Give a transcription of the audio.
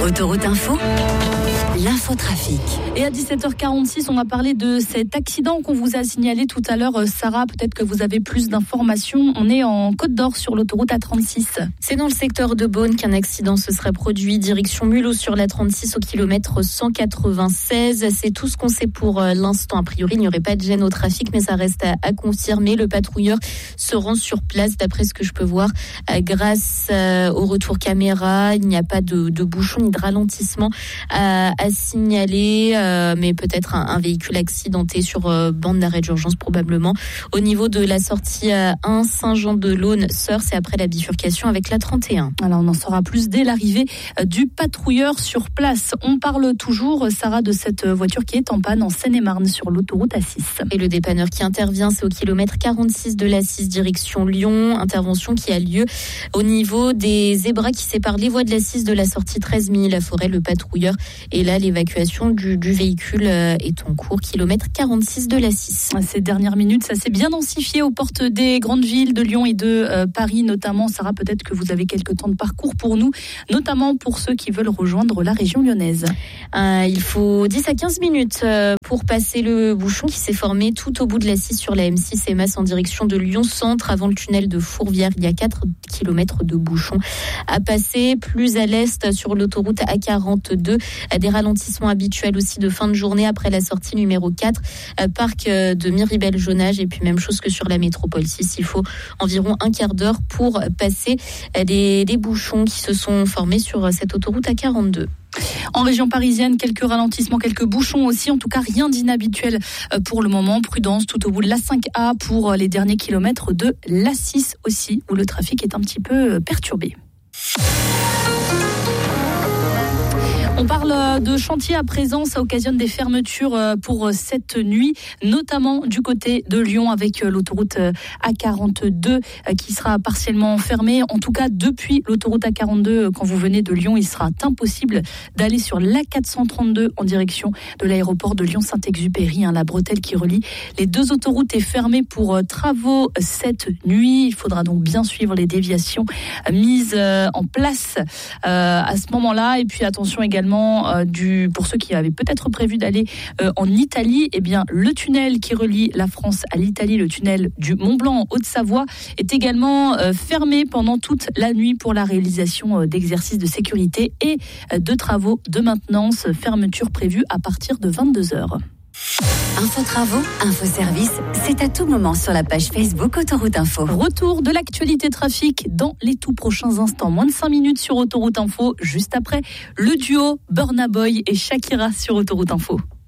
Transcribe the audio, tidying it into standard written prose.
Autoroute Info, l'infotrafic. Et à 17h46, on va parler de cet accident qu'on vous a signalé tout à l'heure. Sarah, peut-être que vous avez plus d'informations. On est en Côte d'Or sur l'autoroute A36. C'est dans le secteur de Beaune qu'un accident se serait produit, direction Mulhouse sur la 36 au kilomètre 196. C'est tout ce qu'on sait pour l'instant. A priori, il n'y aurait pas de gêne au trafic, mais ça reste à confirmer. Le patrouilleur se rend sur place, d'après ce que je peux voir. Grâce au retour caméra, il n'y a pas de bouchon ni de ralentissement à signaler, mais peut-être un véhicule accidenté sur bande d'arrêt d'urgence probablement. Au niveau de la sortie 1 Saint-Jean-de-Laune-Sœur, c'est après la bifurcation avec la 31. Alors on en saura plus dès l'arrivée du patrouilleur sur place. On parle toujours, Sarah, de cette voiture qui est en panne en Seine-et-Marne sur l'autoroute A6. Et le dépanneur qui intervient, c'est au kilomètre 46 de l'A6 direction Lyon. Intervention qui a lieu au niveau des zébras qui séparent les voies de l'A6 de la sortie 13 000 la forêt. Le patrouilleur est là. L'évacuation du véhicule est en cours. Kilomètre 46 de l'A6. Ces dernières minutes, ça s'est bien densifié aux portes des grandes villes de Lyon et de Paris notamment. Sarah, peut-être que vous avez quelques temps de parcours pour nous, notamment pour ceux qui veulent rejoindre la région lyonnaise. Il faut 10 à 15 minutes pour passer le bouchon qui s'est formé tout au bout de l'A6 sur la M6 et Metz en direction de Lyon-Centre. Avant le tunnel de Fourvière, il y a 4 km de bouchon à passer. Plus à l'est sur l'autoroute A42, des ralentissements habituels aussi de fin de journée après la sortie numéro 4, parc de Miribel-Jonage, et puis même chose que sur la métropole 6. Il faut environ un quart d'heure pour passer les bouchons qui se sont formés sur cette autoroute A42. En région parisienne, quelques ralentissements, quelques bouchons aussi. En tout cas, rien d'inhabituel pour le moment. Prudence tout au bout de l'A5A pour les derniers kilomètres de l'A6 aussi, où le trafic est un petit peu perturbé. On parle de chantier à présent, ça occasionne des fermetures pour cette nuit, notamment du côté de Lyon avec l'autoroute A42 qui sera partiellement fermée. En tout cas, depuis l'autoroute A42, quand vous venez de Lyon, il sera impossible d'aller sur l'A432 en direction de l'aéroport de Lyon-Saint-Exupéry. La bretelle qui relie les deux autoroutes est fermée pour travaux cette nuit. Il faudra donc bien suivre les déviations mises en place à ce moment-là. Et puis attention également pour ceux qui avaient peut-être prévu d'aller en Italie, eh bien le tunnel qui relie la France à l'Italie, le tunnel du Mont-Blanc en Haute-Savoie, est également fermé pendant toute la nuit pour la réalisation d'exercices de sécurité et de travaux de maintenance. Fermeture prévue à partir de 22h. Info travaux, info service, c'est à tout moment sur la page Facebook Autoroute Info. Retour de l'actualité trafic dans les tout prochains instants. Moins de 5 minutes sur Autoroute Info, juste après le duo Burna Boy et Shakira sur Autoroute Info.